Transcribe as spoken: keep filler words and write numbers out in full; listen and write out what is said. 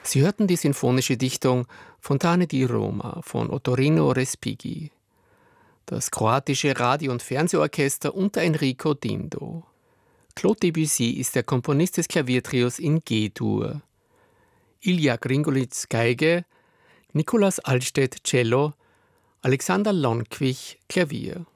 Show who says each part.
Speaker 1: Sie hörten die sinfonische Dichtung Fontane di Roma von Ottorino Respighi, das kroatische Radio- und Fernsehorchester unter Enrico Dindo. Claude Debussy ist der Komponist des Klaviertrios in G-Dur. Ilya Gringolitz Geige, Nikolaus Altstedt Cello, Alexander Lonquich Klavier.